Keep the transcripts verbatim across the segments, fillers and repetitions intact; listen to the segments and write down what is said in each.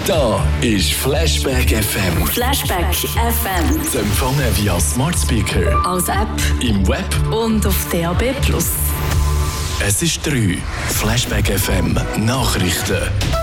Da ist Flashback F M. Flashback F M. Zu empfangen via Smart Speaker, als App im Web und auf D A B plus. Es ist drei. Flashback F M Nachrichten.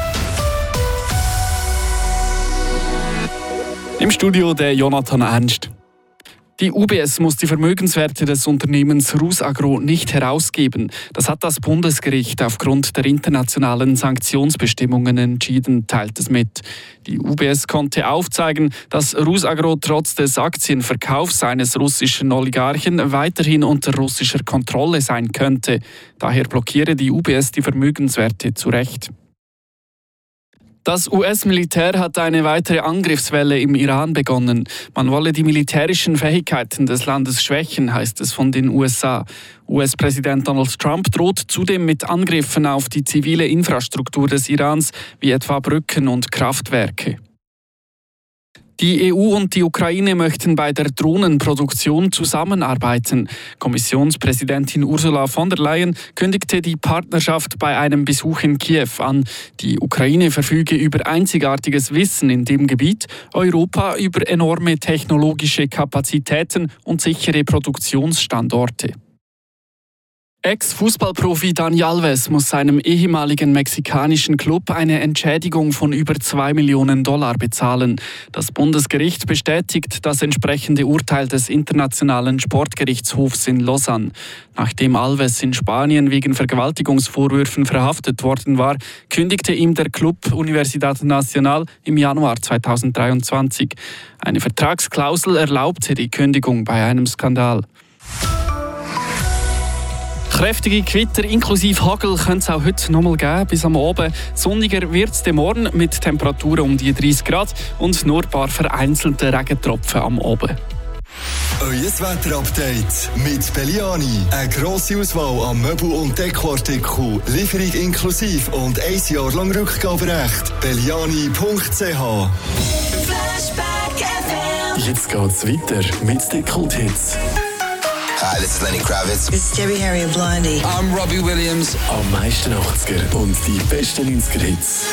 Im Studio der Jonathan Ernst. Die U B S muss die Vermögenswerte des Unternehmens Rusagro nicht herausgeben. Das hat das Bundesgericht aufgrund der internationalen Sanktionsbestimmungen entschieden, teilt es mit. Die U B S konnte aufzeigen, dass Rusagro trotz des Aktienverkaufs eines russischen Oligarchen weiterhin unter russischer Kontrolle sein könnte. Daher blockiere die U B S die Vermögenswerte zu Recht. Das U S-Militär hat eine weitere Angriffswelle im Iran begonnen. Man wolle die militärischen Fähigkeiten des Landes schwächen, heißt es von den U S A. U S-Präsident Donald Trump droht zudem mit Angriffen auf die zivile Infrastruktur des Irans, wie etwa Brücken und Kraftwerke. Die E U und die Ukraine möchten bei der Drohnenproduktion zusammenarbeiten. Kommissionspräsidentin Ursula von der Leyen kündigte die Partnerschaft bei einem Besuch in Kiew an. Die Ukraine verfüge über einzigartiges Wissen in dem Gebiet, Europa über enorme technologische Kapazitäten und sichere Produktionsstandorte. Ex-Fußballprofi Dani Alves muss seinem ehemaligen mexikanischen Club eine Entschädigung von über zwei Millionen Dollar bezahlen. Das Bundesgericht bestätigt das entsprechende Urteil des Internationalen Sportgerichtshofs in Lausanne. Nachdem Alves in Spanien wegen Vergewaltigungsvorwürfen verhaftet worden war, kündigte ihm der Club Universidad Nacional im Januar zweitausenddreiundzwanzig. Eine Vertragsklausel erlaubte die Kündigung bei einem Skandal. Kräftige Gewitter inklusive Hagel können es auch heute noch mal geben, bis am Abend. Sonniger wird es morgen mit Temperaturen um die dreißig Grad und nur ein paar vereinzelte Regentropfen am Abend. Euer Wetterupdate mit Belliani. Eine grosse Auswahl an Möbel- und Dekoartikeln. Lieferung inklusive und ein Jahr lang Rückgaberecht. Belliani punkt c h. Jetzt geht's weiter mit den Kult-Hits. Hi, this is Lenny Kravitz. It's Debbie Harry and Blondie. I'm Robbie Williams. Am meisten achtziger und die besten neunziger Hits.